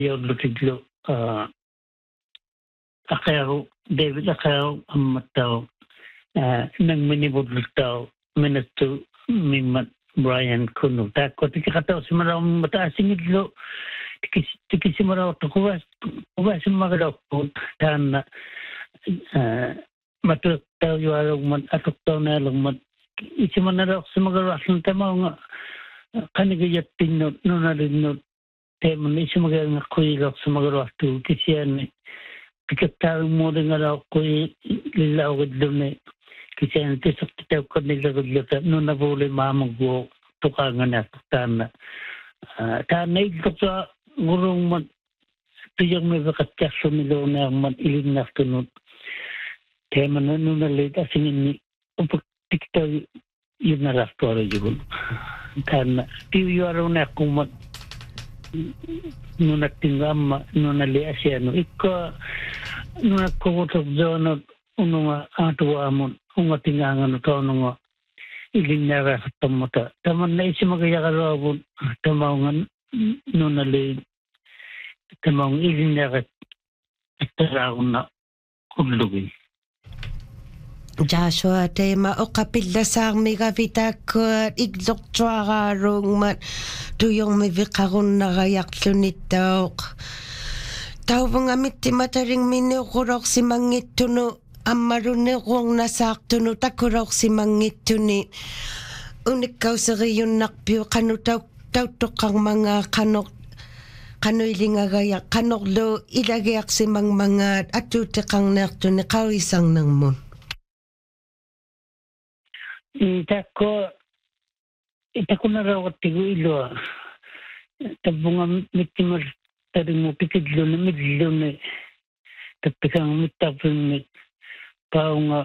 Yoglutidlo akero David akero amatao nang minibudlutaw minatu mimat Brian Kuno tako tikataw simaraw mataasingidlo tikisimaraw tukuwas simagadaw po tan matutaw yuaraw man atuktaw na lang isimanaraw simagaraw asan tamaw nga kanigayat tinot nunarinot teman isimagal nga kuyilak simagaraw tu kisiyan pikataw mo rin nga kuy lilawad doon kasi ang tisok titaw ko nilagod nung nabuli mamagwo tukangan na tana. Tana ikot sa ngurong man tuyang may bakatyaso nilo na man iling na tunod. Kaya man nung nalit asingin ni upak tikitaw yun na rastoro yun. Tana tiyo araw na akong man nung natingam nung nalia siya no. Ika nung nakukutok doon ununga atua amon unga tingangan utaw nunga ilinyara tamata taman na isi magayakarawon tamaungan nunalay tamaung ilinyara ataraon na kulugin. Joshua tema o kapilasang may kapitakot iglok tsuakarong mat tuyong may vikarong nakayaksyo nito tao mga miti mataring minukurok si mangit tuno Amarune kong nasaktuno takurok si mangituni. Unikaw sa riyon nakpyo kanutaw kang mga kanok kanoilingagaya kanoklo ilagayak si mga atute kang naktuni kawisang ng mon. Itako na raw at tigo ilo. Tabunga mitimar taring mo pikidlo na midlo na tapikang mitapin na pao nga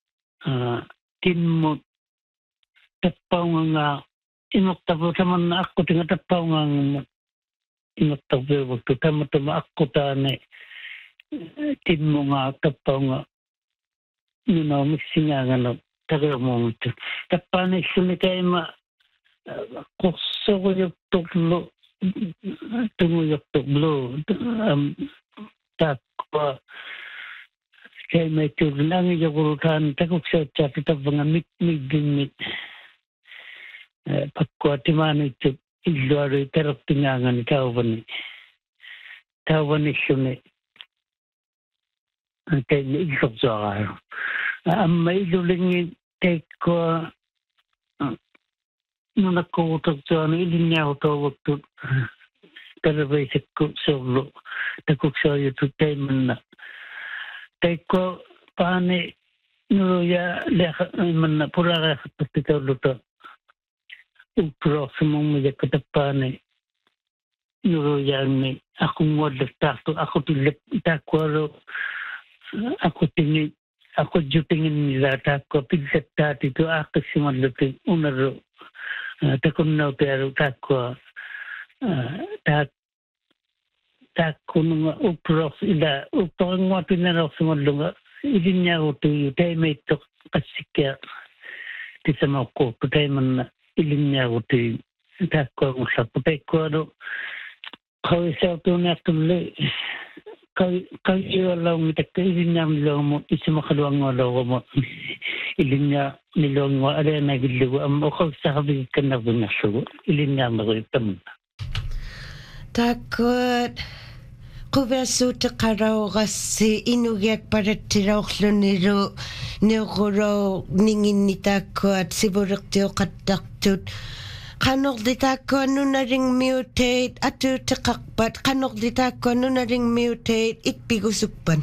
tinmo tapaw nga inoktapo taman na ako tinga tapaw nga inoktapo waktu tama ako tane tinmo nga tapaw nga nunaw mixinga nga no tagal mo ito tapane sumitay ma kukso ko yung tuklo tungo yung tuklo takwa kaya may tuloy ang iyakurutan takok sa chatita mga mit pagkuatimano ito iluaro itarok tingangan ni kawan siya ni kaya ni ikok sa araw ang may ilulingin kaya ko nung nakukutok sa ilinya ko tawag to karabay sa kuksolo takok sa ito tayo man na Taiko paane nuya leha manna pura kapitao luto proximum me katapane nuya ni aku model tato aku tilip takwaro aku tingin aku jutingin nila takwa pigset itu aku siman luto unaro takon na pero takwa kununga upros ila upang mga pinaraw sa mga lunga ilinya ko tuyo tayo may ito kasikya di sa mga ko tayo man ilinya ko tuyo takwa ko sa putay ko ano kawai sa ito na tumuli kawai wala ng itak ilinya nilaw mo isa makaluang wala mo ilinya nilaw mo ala na gilaw o kawai sa kabigit ka na bunasugo ilinya mo ito mo takot Kuverso te karaw kasi inugyak para tirawklo niro niro ningin ni tako at siburak tiyo kataktut. Kanok di tako ano na ring mutate at te kakpat kanok di tako ano na ring mutate itpigusukpan.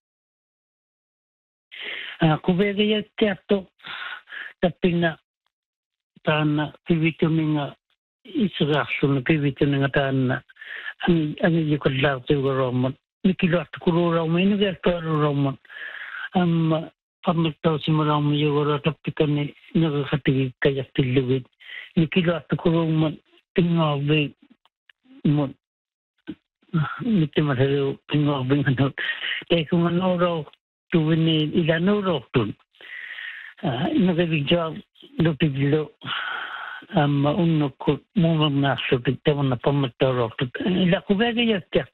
Kuverya tiyato taping na tana pivitamin nga isirasyo na pivitamin nga tana ang ikot lang tayo romon. Mikilo at kuro romon. Inugay at kuro romon. Pamagtaw si marami yung tapikan ni nakakatigig kayak tiluwid. Mikilo at kuro romon. Tingawin mo. Mitimaralo tingawin ano. Kaya kung ano raw tuwin ni ilano raw tun. Nagabigyaw lupiglo. Unok ko mumang naso tigtaman na pamagtaw raw tun. Ila ko bagay yung tiyak.